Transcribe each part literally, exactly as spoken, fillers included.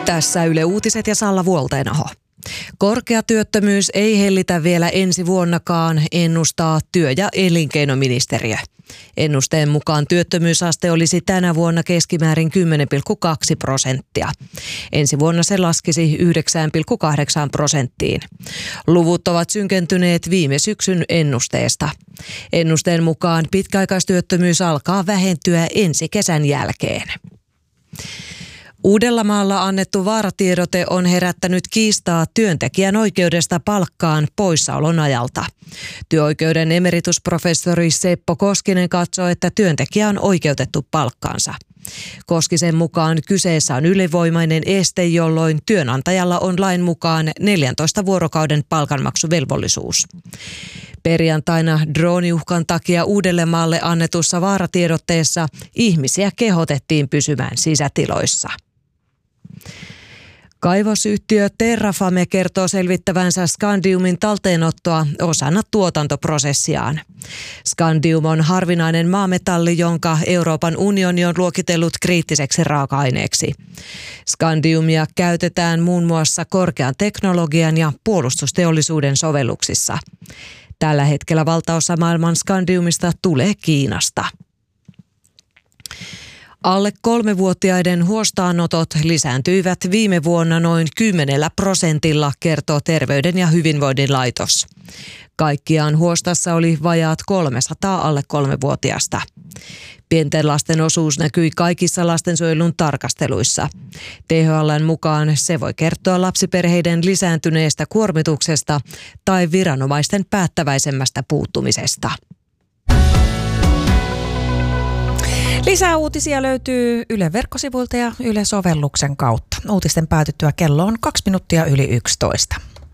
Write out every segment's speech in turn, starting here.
Tässä Yle Uutiset ja Salla Vuoltenaho. Korkea työttömyys ei hellitä vielä ensi vuonnakaan, ennustaa työ- ja elinkeinoministeriö. Ennusteen mukaan työttömyysaste olisi tänä vuonna keskimäärin kymmenen pilkku kaksi prosenttia. Ensi vuonna se laskisi yhdeksän pilkku kahdeksan prosenttiin. Luvut ovat synkentyneet viime syksyn ennusteesta. Ennusteen mukaan pitkäaikaistyöttömyys alkaa vähentyä ensi kesän jälkeen. Uudellamaalla annettu vaaratiedote on herättänyt kiistaa työntekijän oikeudesta palkkaan poissaolon ajalta. Työoikeuden emeritusprofessori Seppo Koskinen katsoo, että työntekijä on oikeutettu palkkaansa. Koskisen mukaan kyseessä on ylivoimainen este, jolloin työnantajalla on lain mukaan neljäntoista vuorokauden palkanmaksuvelvollisuus. Perjantaina drooniuhkan takia Uudellemaalle annetussa vaaratiedotteessa ihmisiä kehotettiin pysymään sisätiloissa. Kaivosyhtiö Terrafame kertoo selvittävänsä skandiumin talteenottoa osana tuotantoprosessiaan. Skandium on harvinainen maametalli, jonka Euroopan unioni on luokitellut kriittiseksi raaka-aineeksi. Skandiumia käytetään muun muassa korkean teknologian ja puolustusteollisuuden sovelluksissa. Tällä hetkellä valtaosa maailman skandiumista tulee Kiinasta. Alle kolmevuotiaiden huostaanotot lisääntyivät viime vuonna noin kymmenellä prosentilla, kertoo Terveyden ja hyvinvoinnin laitos. Kaikkiaan huostassa oli vajaat kolmesataa alle kolmevuotiasta. Pienten lasten osuus näkyi kaikissa lastensuojelun tarkasteluissa. T H L:n mukaan se voi kertoa lapsiperheiden lisääntyneestä kuormituksesta tai viranomaisten päättäväisemmästä puuttumisesta. Lisää uutisia löytyy Yle verkkosivuilta ja Yle sovelluksen kautta. Uutisten päätyttyä kello on kaksi minuuttia yli yksitoista.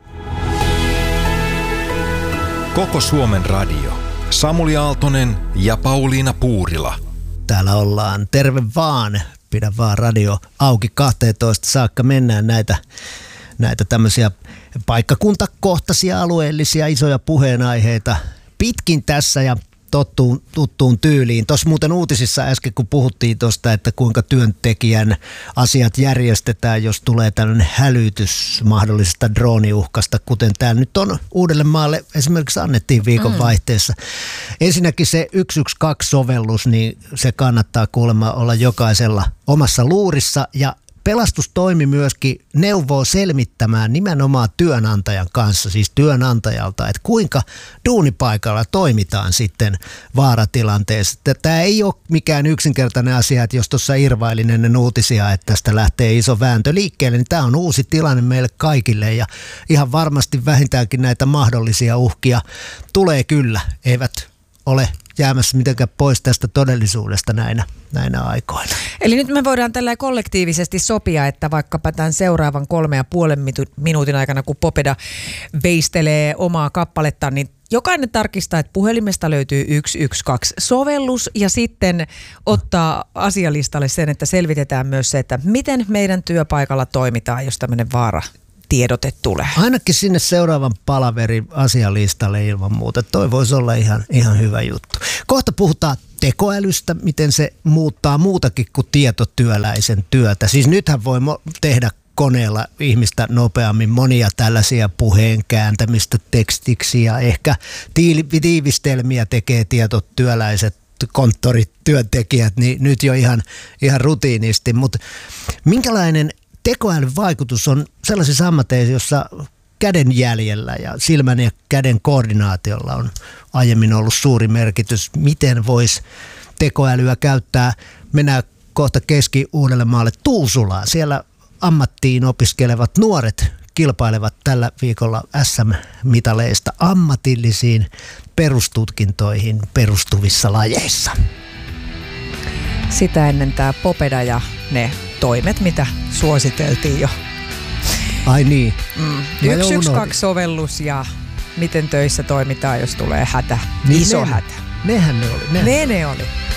Koko Suomen radio. Samuli Aaltonen ja Pauliina Puurila. Täällä ollaan. Terve vaan. Pidä vaan radio auki kahteentoista saakka. Mennään näitä, näitä tämmöisiä paikkakuntakohtaisia, alueellisia, isoja puheenaiheita pitkin tässä ja Tottuun, tuttuun tyyliin. Tuossa muuten uutisissa äsken, kun puhuttiin tuosta, että kuinka työntekijän asiat järjestetään, jos tulee tällainen hälytys mahdollisesta drooniuhkasta, kuten täällä nyt on Uudellemaalle esimerkiksi annettiin viikonvaihteessa. Mm. Ensinnäkin se yksi yksi kaksi-sovellus, niin se kannattaa kuulemma olla jokaisella omassa luurissa ja pelastustoimi myöskin neuvoo selvittämään nimenomaan työnantajan kanssa, siis työnantajalta, että kuinka duunipaikalla toimitaan sitten vaaratilanteessa. Tämä ei ole mikään yksinkertainen asia, että jos tuossa irvailin ennen uutisia, että tästä lähtee iso vääntö liikkeelle, niin tämä on uusi tilanne meille kaikille ja ihan varmasti vähintäänkin näitä mahdollisia uhkia tulee kyllä, eivät ole jäämässä mitenkään pois tästä todellisuudesta näinä, näinä aikoina. Eli nyt me voidaan tällä kollektiivisesti sopia, että vaikkapa tämän seuraavan kolme ja puolen minuutin aikana, kun Popeda veistelee omaa kappalettaan, niin jokainen tarkistaa, että puhelimesta löytyy yksi yksi kaksi-sovellus ja sitten ottaa asialistalle sen, että selvitetään myös se, että miten meidän työpaikalla toimitaan, jos tämmöinen vaara tiedote tulee. Ainakin sinne seuraavan palaverin asialistalle ilman muuta. Toi voisi olla ihan, ihan hyvä juttu. Kohta puhutaan tekoälystä, miten se muuttaa muutakin kuin tietotyöläisen työtä. Siis nythän voi tehdä koneella ihmistä nopeammin monia tällaisia puheen kääntämistä tekstiksi ja ehkä tiivistelmiä tekee tietotyöläiset konttorityöntekijät, niin nyt jo ihan, ihan rutiinisti. Mutta minkälainen tekoälyn vaikutus on sellaisissa ammateissa, jossa kädenjäljellä ja silmän ja käden koordinaatiolla on aiemmin ollut suuri merkitys. Miten voisi tekoälyä käyttää? Mennään kohta Keski-Uudellemaalle Tuusulaan. Siellä ammattiin opiskelevat nuoret kilpailevat tällä viikolla S M-mitaleista ammatillisiin perustutkintoihin perustuvissa lajeissa. Sitä ennen tämä Popeda ja ne toimet, mitä suositeltiin jo. Ai niin. Mm. yksi yksi kaksi-sovellus ja miten töissä toimitaan, jos tulee hätä. Niin Iso ne, hätä. Nehän ne oli. Nehän. Ne ne oli.